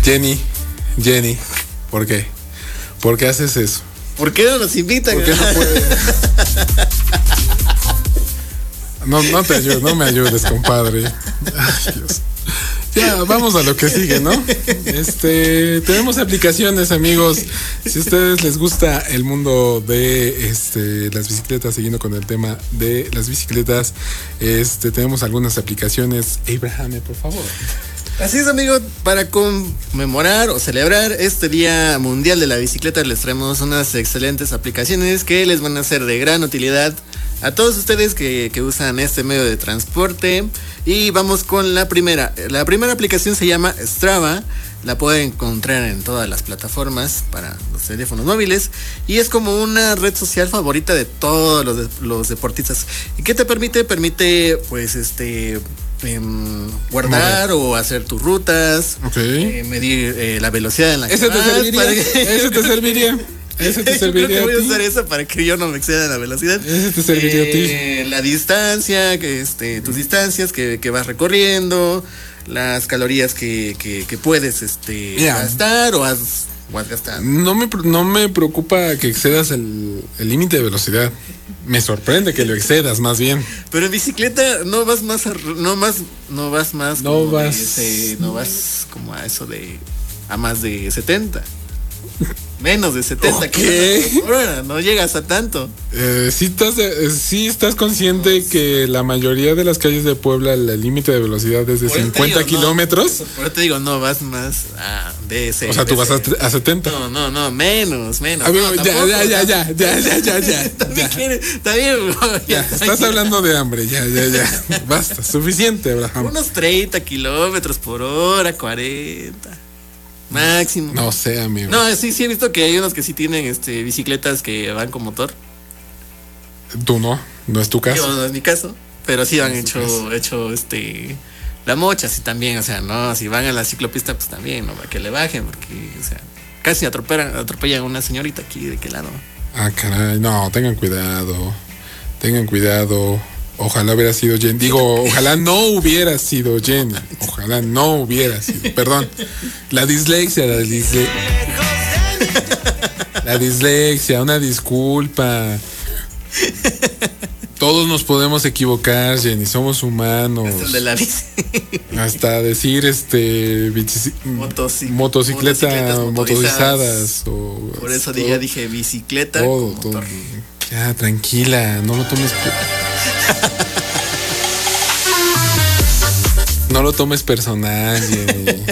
Jenny, ¿por qué? ¿Por qué haces eso? ¿Por qué no nos invitan? ¿Por qué no puedes? No me ayudes, compadre. Ay, Dios. Ya, vamos a lo que sigue, ¿no? Tenemos aplicaciones, amigos. Si a ustedes les gusta el mundo de las bicicletas, siguiendo con el tema de las bicicletas, tenemos algunas aplicaciones. Abraham, por favor. Así es, amigo, para conmemorar o celebrar este Día Mundial de la Bicicleta, les traemos unas excelentes aplicaciones que les van a ser de gran utilidad a todos ustedes que usan este medio de transporte. Y vamos con la primera. La primera aplicación se llama Strava. La pueden encontrar en todas las plataformas para los teléfonos móviles. Y es como una red social favorita de todos los deportistas. ¿Y qué te permite? Permite, pues, guardar o hacer tus rutas, medir la velocidad en la que vas. Ese te serviría. Yo voy a usar eso para que yo no me exceda la velocidad. Ese te serviría a ti. La distancia, tus distancias que vas recorriendo, las calorías que puedes gastar o has gastado. No me preocupa que excedas el límite de velocidad. Me sorprende que lo excedas, más bien. Pero en bicicleta no vas como a eso a más de 70. Menos de 70 kilómetros por hora, no llegas a tanto. Sí estás consciente que la mayoría de las calles de Puebla el límite de velocidad es de 50 kilómetros. Por eso te digo, no vas más de ese. O sea, tú vas a 70. No, menos. Amigo, ya. También. Estás hablando de hambre, ya. Basta, suficiente, Abraham. Unos 30 kilómetros por hora, 40. Máximo. No sé, amigo. No, sí he visto que hay unos que sí tienen bicicletas que van con motor. Tú no es tu caso. No es mi caso, pero sí han hecho la mocha, sí también, o sea, no, si van a la ciclopista, pues también, ¿no? Para que le bajen, porque, o sea, casi atropellan a una señorita aquí, ¿de qué lado? Ah, caray, no, tengan cuidado. Ojalá hubiera sido Jenny. Digo, ojalá no hubiera sido Jenny. Perdón. La dislexia. La dislexia, una disculpa. Todos nos podemos equivocar, Jenny, somos humanos. Es el de la bici. Hasta decir motocicletas motorizadas. Por eso dije bicicleta. Todo. Ya, tranquila, no lo tomes. No lo tomes personal, Jenny.